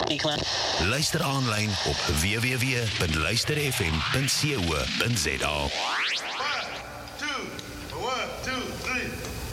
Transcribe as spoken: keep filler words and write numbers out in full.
Luister aanlyn op w w w punt luister f m punt co punt za. One, two, one, two, three.